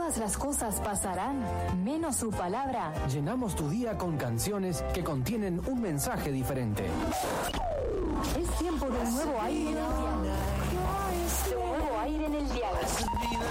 Todas las cosas pasarán, menos su palabra. Llenamos tu día con canciones que contienen un mensaje diferente. Es tiempo de un nuevo aire en el dial. De un nuevo aire en el dial.